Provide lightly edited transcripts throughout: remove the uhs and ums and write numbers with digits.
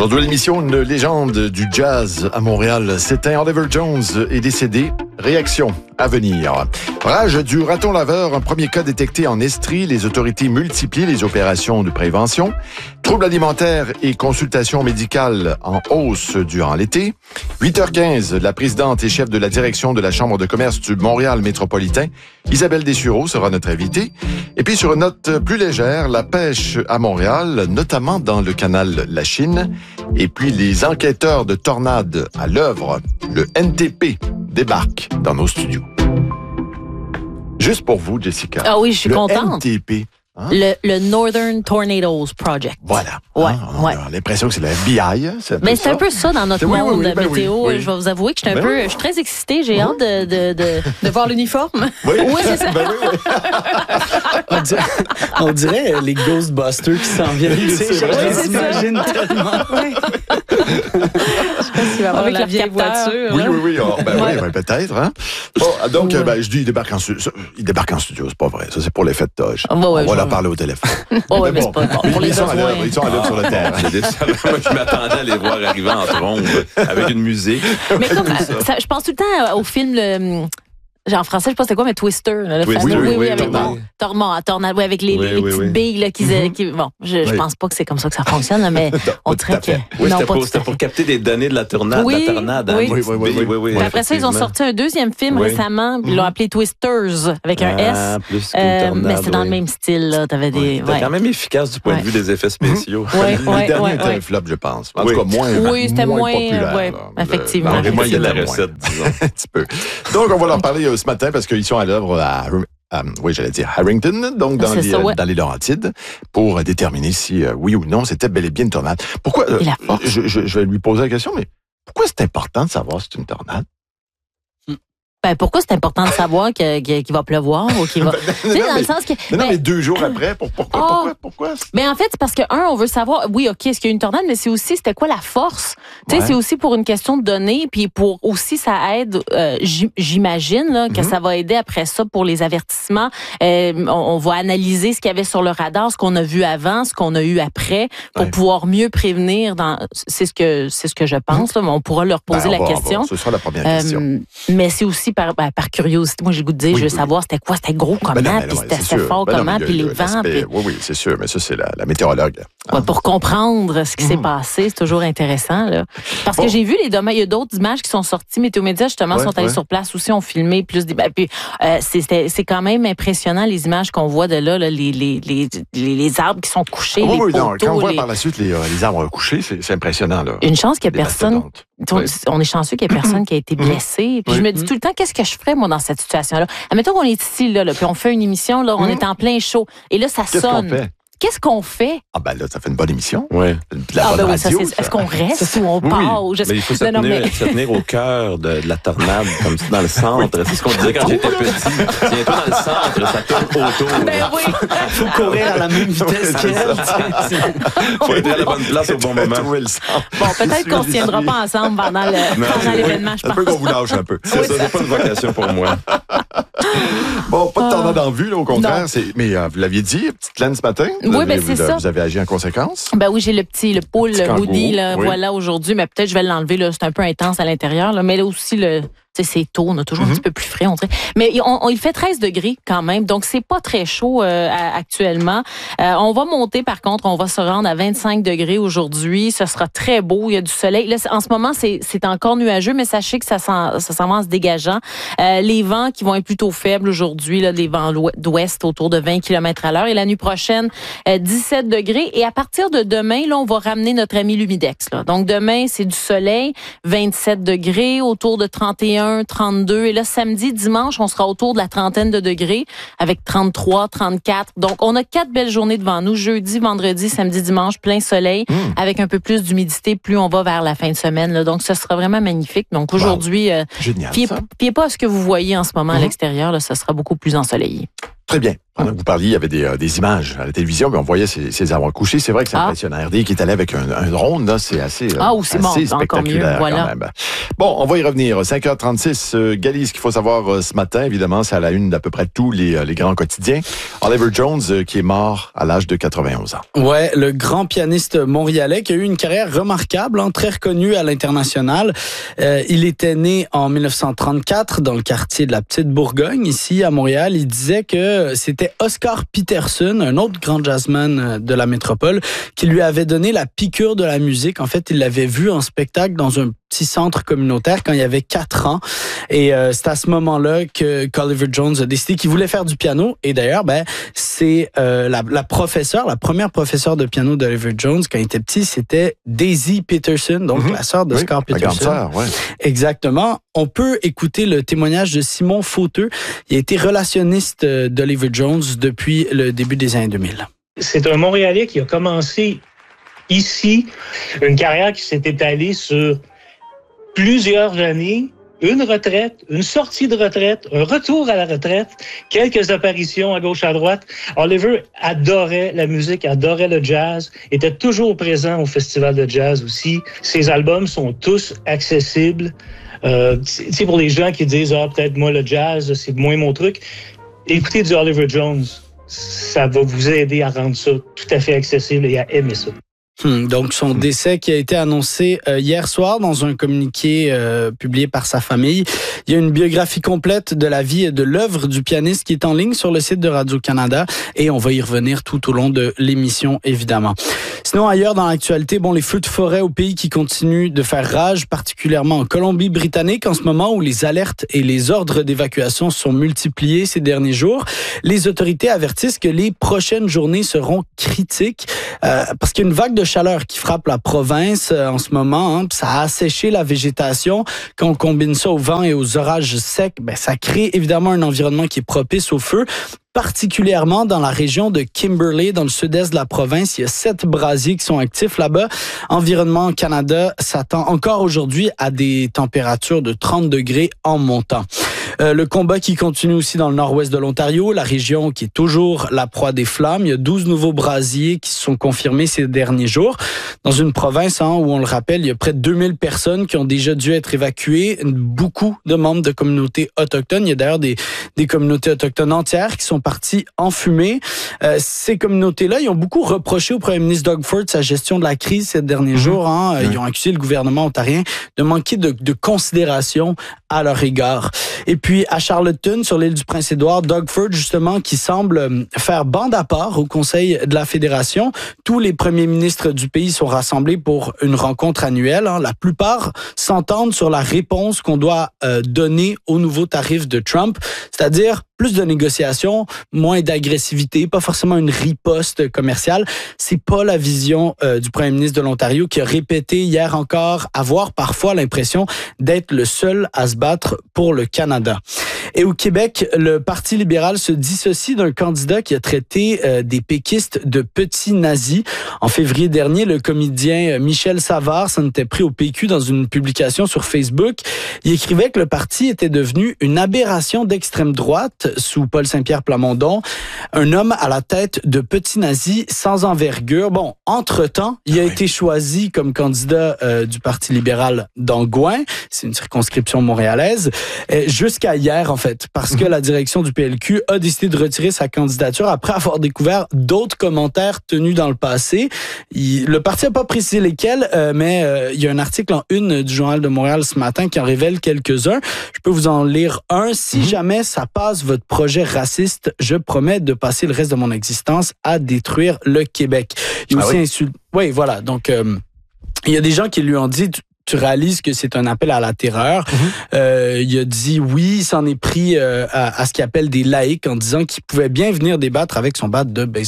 Aujourd'hui, l'émission Une légende du jazz à Montréal s'éteint. Oliver Jones est décédé. Réaction à venir. Rage du raton laveur, un premier cas détecté en Estrie. Les autorités multiplient les opérations de prévention. Troubles alimentaires et consultations médicales en hausse durant l'été. 8h15, la présidente et chef de la direction de la Chambre de commerce du Montréal métropolitain, Isabelle Dessureau, sera notre invitée. Et puis sur une note plus légère, la pêche à Montréal, notamment dans le canal La Chine. Et puis les enquêteurs de tornades à l'œuvre, le NTP, débarque dans nos studios. Juste pour vous, Jessica. Ah oui, je suis contente. Le NTP. Hein? Le Northern Tornadoes Project. Voilà. Ouais, on a l'impression que c'est le FBI. Mais c'est un peu ça dans notre monde météo. Oui. Je vais vous avouer que je suis très excitée. J'ai hâte de voir l'uniforme. Oui, c'est ça. On dirait les Ghostbusters qui s'en viennent. Je les imagine tellement. Je sais pas s'il va avoir avec la vieille voiture. Oui. Oui, peut-être. Hein? Bon, donc, je dis, il débarque en studio. C'est pas vrai. Ça, c'est pour l'effet de toge. On va leur parler au téléphone. Mais c'est pas bon. Pour les besoins. Ils sont à l'œuvre sur le terrain. Moi, je m'attendais à les voir arriver en trombe avec une musique. Mais comme ça, je pense tout le temps au film en français, je sais pas c'est quoi, mais Twister. Là, oui, avec Tornade, avec les petites billes là, bon, je pense pas que c'est comme ça que ça fonctionne, là, mais on dirait que... Oui, c'était pour capter des données de la tornade. Oui. Oui. Après ça, ils ont sorti un deuxième film récemment, puis ils l'ont appelé Twisters, avec un S. Mais c'est dans le même style. Là. T'avais des... C'était quand même efficace du point de vue des effets spéciaux. Le dernier était un flop, je pense. En tout cas, c'était moins populaire. Effectivement. Moi, il y a la recette, disons. Un petit peu. Donc, on va leur parler ce matin parce qu'ils sont à l'œuvre à Harrington, donc dans les Laurentides, pour déterminer si oui ou non c'était bel et bien une tornade. Pourquoi je vais lui poser la question, mais pourquoi c'est important de savoir si c'est une tornade? Pourquoi c'est important de savoir qu'il va pleuvoir ou qu'il va... dans le sens que... mais 2 jours après, pourquoi? Mais en fait, c'est parce que, on veut savoir, oui, OK, est-ce qu'il y a une tornade, mais c'est aussi, c'était quoi la force? Tu sais, c'est aussi pour une question de données, puis pour aussi, ça aide, j'imagine, là, que ça va aider après ça pour les avertissements. On va analyser ce qu'il y avait sur le radar, ce qu'on a vu avant, ce qu'on a eu après, pour pouvoir mieux prévenir c'est ce que je pense, là, mais on pourra leur poser la question. Ce sera la première question. Mais c'est aussi par curiosité. Moi, j'ai le goût de dire, je veux savoir c'était quoi, c'était gros comment, puis c'était assez fort comment, puis les vents. Oui, c'est sûr, mais ça, c'est la météorologue. Pour comprendre ce qui s'est passé, c'est toujours intéressant. Là. Parce que j'ai vu il y a d'autres images qui sont sorties. Météo Média, justement, sont allés sur place aussi, ont filmé plus des... Puis c'est quand même impressionnant, les images qu'on voit de là, les arbres qui sont couchés, les poteaux. Quand on voit par la suite les arbres couchés, c'est impressionnant. Là. Une chance qu'il n'y a personne... On est chanceux qu'il n'y ait personne qui a été blessé. Puis je me dis tout le temps, qu'est-ce que je ferais, moi, dans cette situation-là? Admettons qu'on est ici, là, puis on fait une émission, là, on est en plein show, et là, ça sonne. Qu'est-ce qu'on fait? Là, ça fait une bonne émission. Oui. La bonne radio. Est-ce qu'on reste ou on part? Mais il faut se tenir au cœur de la tornade, comme ça, dans le centre. C'est ce qu'on disait quand j'étais petit. Tiens-toi dans le centre, ça tourne autour. Il faut courir à la même vitesse qu'elle. Il faut être à la bonne place au bon moment. Bon, peut-être qu'on ne se tiendra pas ensemble pendant l'événement, je pense. Un peu qu'on vous lâche un peu. C'est ça, c'est pas une vocation pour moi. Bon, pas de tornade en vue, là, au contraire. Mais vous l'aviez dit, petite laine ce matin. Oui, c'est ça. Vous avez agi en conséquence? Oui, j'ai le pool Woody, là, voilà, aujourd'hui, mais peut-être je vais l'enlever, là, c'est un peu intense à l'intérieur, là, mais là aussi, c'est tôt, on a toujours un petit peu plus frais, on dirait. Mais il fait 13 degrés quand même, donc c'est pas très chaud actuellement. On va monter, par contre, on va se rendre à 25 degrés aujourd'hui. Ce sera très beau, il y a du soleil. Là, en ce moment, c'est encore nuageux, mais sachez que ça s'en va en se dégageant. Les vents qui vont être plutôt faibles aujourd'hui, là, des vents d'ouest autour de 20 km/h. Et la nuit prochaine, 17 degrés. Et à partir de demain, là, on va ramener notre ami l'humidex. Là. Donc demain, c'est du soleil, 27 degrés, autour de 31, 32. Et là, samedi, dimanche, on sera autour de la trentaine de degrés avec 33, 34. Donc, on a 4 belles journées devant nous. Jeudi, vendredi, samedi, dimanche, plein soleil avec un peu plus d'humidité. Plus on va vers la fin de semaine. Là. Donc, ce sera vraiment magnifique. Donc, aujourd'hui, fiez pas à ce que vous voyez en ce moment à l'extérieur. Là, ce sera beaucoup plus ensoleillé. Très bien. Pendant que vous parliez, il y avait des images à la télévision, mais on voyait ces arbres couchés. C'est vrai que c'est impressionnant. RD qui est allé avec un drone, là, c'est assez, assez spectaculaire quand même. Bon, on va y revenir. 5h36, Gally, ce qu'il faut savoir ce matin, évidemment, c'est à la une d'à peu près tous les grands quotidiens. Oliver Jones, qui est mort à l'âge de 91 ans. Ouais, le grand pianiste montréalais qui a eu une carrière remarquable, très reconnu à l'international. Il était né en 1934 dans le quartier de la Petite Bourgogne, ici à Montréal. Il disait que c'était Oscar Peterson, un autre grand jazzman de la métropole, qui lui avait donné la piqûre de la musique. En fait, il l'avait vu en spectacle dans un petit centre communautaire quand il avait 4 ans. Et c'est à ce moment-là qu'Oliver Jones a décidé qu'il voulait faire du piano. Et d'ailleurs, c'est la première professeure de piano d'Oliver Jones quand il était petit, c'était Daisy Peterson, donc la sœur d'Oscar Peterson. La grande sœur, ouais. Exactement. On peut écouter le témoignage de Simon Fauteux. Il a été relationniste d'Oliver Jones depuis le début des années 2000. C'est un Montréalais qui a commencé ici une carrière qui s'est étalée sur plusieurs années, une retraite, une sortie de retraite, un retour à la retraite, quelques apparitions à gauche, à droite. Oliver adorait la musique, adorait le jazz, était toujours présent au festival de jazz aussi. Ses albums sont tous accessibles. C'est pour les gens qui disent peut-être moi le jazz c'est moins mon truc. Écoutez du Oliver Jones, ça va vous aider à rendre ça tout à fait accessible et à aimer ça. Donc, son décès qui a été annoncé hier soir dans un communiqué publié par sa famille. Il y a une biographie complète de la vie et de l'œuvre du pianiste qui est en ligne sur le site de Radio-Canada et on va y revenir tout au long de l'émission, évidemment. Sinon, ailleurs dans l'actualité, les feux de forêt au pays qui continuent de faire rage, particulièrement en Colombie-Britannique, en ce moment où les alertes et les ordres d'évacuation sont multipliés ces derniers jours. Les autorités avertissent que les prochaines journées seront critiques parce qu'il y a une vague de chaleur qui frappe la province en ce moment. Ça a asséché la végétation. Quand on combine ça au vent et aux orages secs, ça crée évidemment un environnement qui est propice au feu. Particulièrement dans la région de Kimberley, dans le sud-est de la province. Il y a 7 brasiers qui sont actifs là-bas. Environnement Canada s'attend encore aujourd'hui à des températures de 30 degrés en montant. Le combat qui continue aussi dans le nord-ouest de l'Ontario, la région qui est toujours la proie des flammes. Il y a 12 nouveaux brasiers qui se sont confirmés ces derniers jours. Dans une province où, on le rappelle, il y a près de 2000 personnes qui ont déjà dû être évacuées. Beaucoup de membres de communautés autochtones. Il y a d'ailleurs des communautés autochtones entières qui sont parties en fumée. Ces communautés-là, ils ont beaucoup reproché au premier ministre Doug Ford sa gestion de la crise ces derniers jours. Ils ont accusé le gouvernement ontarien de manquer de considération à leur égard. Et puis, à Charlottetown, sur l'île du Prince-Édouard, Doug Ford, justement, qui semble faire bande à part au Conseil de la Fédération. Tous les premiers ministres du pays sont rassemblés pour une rencontre annuelle. La plupart s'entendent sur la réponse qu'on doit donner aux nouveaux tarifs de Trump, c'est-à-dire plus de négociations, moins d'agressivité, pas forcément une riposte commerciale. C'est pas la vision du premier ministre de l'Ontario qui a répété hier encore avoir parfois l'impression d'être le seul à se battre pour le Canada. Et au Québec, le Parti libéral se dissocie d'un candidat qui a traité des péquistes de petits nazis. En février dernier, le comédien Michel Savard s'en était pris au PQ dans une publication sur Facebook. Il écrivait que le parti était devenu une aberration d'extrême droite sous Paul Saint-Pierre Plamondon, un homme à la tête de petits nazis sans envergure. Bon, entre-temps, il a été choisi comme candidat du Parti libéral d'Angouin. C'est une circonscription montréalaise. Jusqu'à hier, en fait, parce que la direction du PLQ a décidé de retirer sa candidature après avoir découvert d'autres commentaires tenus dans le passé. Le parti n'a pas précisé lesquels, mais il y a un article en une du Journal de Montréal ce matin qui en révèle quelques-uns. Je peux vous en lire un. Si jamais ça passe votre projet raciste, je promets de passer le reste de mon existence à détruire le Québec. Il y a aussi oui, voilà. Donc, il y a des gens qui lui ont dit... Tu réalises que c'est un appel à la terreur. Il a dit oui, il s'en est pris à ce qu'il appelle des laïcs en disant qu'il pouvait bien venir débattre avec son bat de baseball.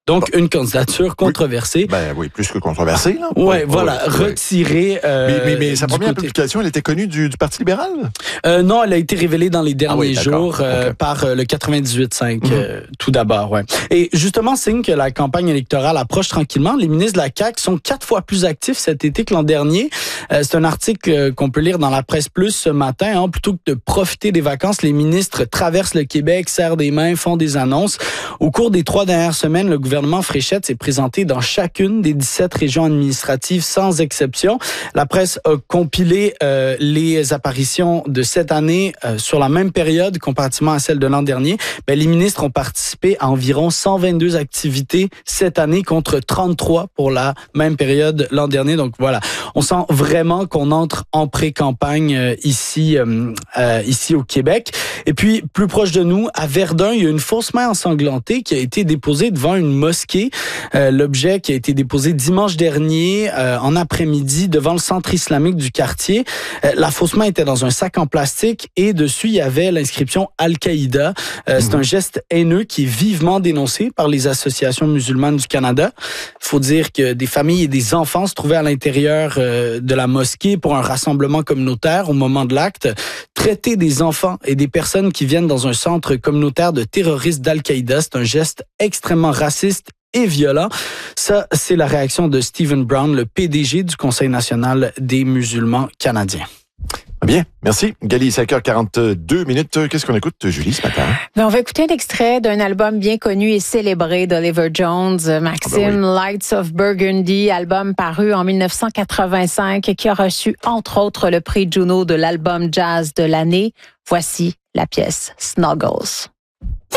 Donc, une candidature controversée. Ben oui, plus que controversée. Là. Ouais, voilà, retirée. Mais sa première publication, elle était connue du Parti libéral? Non, elle a été révélée dans les derniers jours par le 98.5, tout d'abord. Ouais. Et justement, signe que la campagne électorale approche tranquillement. Les ministres de la CAQ sont 4 fois plus actifs cet été que l'an dernier. C'est un article qu'on peut lire dans la Presse Plus ce matin. Hein. Plutôt que de profiter des vacances, les ministres traversent le Québec, serrent des mains, font des annonces. Au cours des 3 dernières semaines, le gouvernement Fréchette s'est présenté dans chacune des 17 régions administratives sans exception. La presse a compilé les apparitions de cette année sur la même période comparativement à celle de l'an dernier. Ben, les ministres ont participé à environ 122 activités cette année contre 33 pour la même période l'an dernier. Donc voilà, on sent vraiment qu'on entre en pré-campagne ici au Québec. Et puis, plus proche de nous, à Verdun, il y a une fausse main ensanglantée qui a été déposée devant une mosquée. L'objet qui a été déposé dimanche dernier en après-midi devant le centre islamique du quartier. La fausse main était dans un sac en plastique et dessus, il y avait l'inscription Al-Qaïda. C'est un geste haineux qui est vivement dénoncé par les associations musulmanes du Canada. Il faut dire que des familles et des enfants se trouvaient à l'intérieur de la mosquée pour un rassemblement communautaire au moment de l'acte. Traiter des enfants et des personnes qui viennent dans un centre communautaire de terroristes d'Al-Qaïda, c'est un geste extrêmement raciste et violent. Ça, c'est la réaction de Stephen Brown, le PDG du Conseil national des musulmans canadiens. Bien, merci. Gali, 5h42. Qu'est-ce qu'on écoute, Julie, ce matin? On va écouter un extrait d'un album bien connu et célébré d'Oliver Jones, Maxim, Lights of Burgundy, album paru en 1985 qui a reçu, entre autres, le prix Juno de l'album jazz de l'année. Voici la pièce Snuggles.